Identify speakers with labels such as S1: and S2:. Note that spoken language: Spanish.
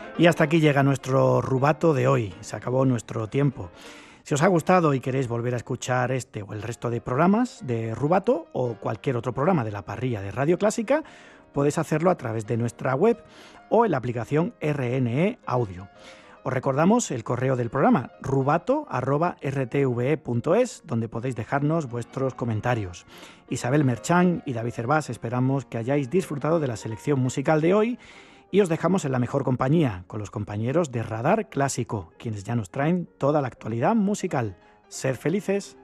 S1: Y hasta aquí llega nuestro rubato de hoy. Se acabó nuestro tiempo. Si os ha gustado y queréis volver a escuchar este o el resto de programas de Rubato o cualquier otro programa de la parrilla de Radio Clásica, podéis hacerlo a través de nuestra web o en la aplicación RNE Audio. Os recordamos el correo del programa, rubato@rtve.es, donde podéis dejarnos vuestros comentarios. Isabel Merchán y David Cervás, esperamos que hayáis disfrutado de la selección musical de hoy y os dejamos en la mejor compañía, con los compañeros de Radar Clásico, quienes ya nos traen toda la actualidad musical. Sed felices.